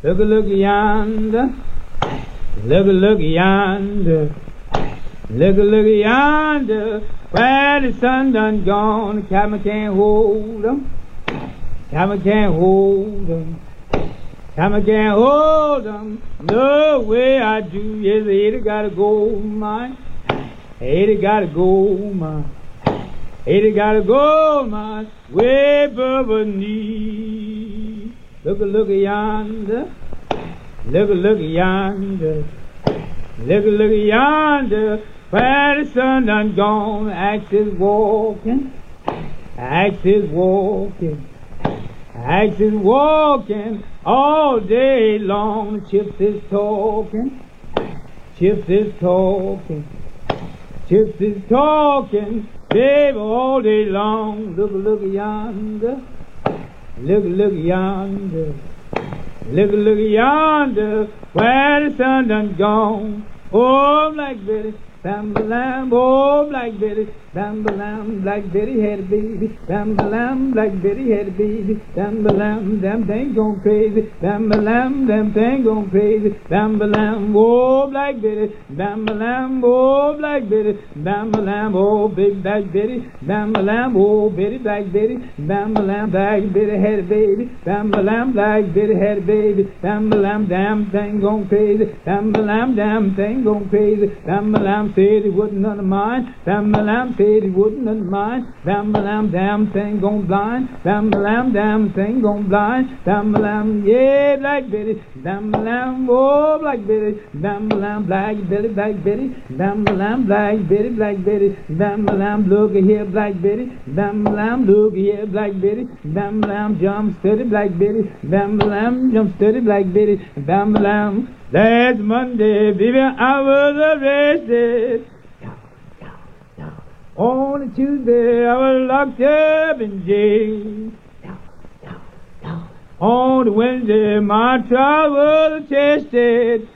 Look yonder. Look yonder. Look yonder. Where the sun done gone, the cabin can't hold 'em. Cabin can't hold 'em. Cabin can't hold 'em. No way I do. Yes, they gotta go mine. They gotta go mine. They gotta go mine. Way above knee. Look yonder. Look yonder. Look yonder. Where the sun done gone, axe is walking. Axe is walking. Axe is walking all day long. Chips is talking. Chips is talking. Chips is talking, babe, all day long. Look yonder. Look yonder. Look yonder. Where the sun done gone. Oh, Black Betty, bam-ba-lam, oh, Black Betty, bam-ba-lam, Black Betty had a baby, bam-ba-lam, Black Betty had a baby, bam-ba-lam, them thing gone crazy, bam-ba-lam, them thing gone crazy, bam-ba-lam, oh, Black Betty, bam-ba-lam, oh, Black Betty, bam-ba-lam, oh, big Black Betty, bam-ba-lam, oh, Betty, Black Betty, bam-ba-lam, Black Betty had a baby, bam-ba-lam, Black Betty had a baby, bam-ba-lam, damn thing gone crazy, bam-ba-lam, damn thing gone crazy, bam-ba-lam, said he wasn't none of mine, bam-ba-lam, said he wasn't none of mine, bam-ba-lam, damn thing gone blind, bam-ba-lam, damn thing gone blind, bam-ba-lam, yeah, Black Betty, bam-ba-lam, oh, Black Betty, bam-ba-lam, Black Betty, Black Betty, bam-ba-lam, Black Betty, Black Betty, bam-ba-lam, look here, Black Betty, bam-ba-lam, look here, Black Betty, bam-ba-lam, jump steady, Black Betty, bam-ba-lam, jump steady, Black Betty, bam-ba-lam. Last Monday, baby, I was arrested. On a Tuesday, I was locked up in jail. On a Wednesday, my trial was attested.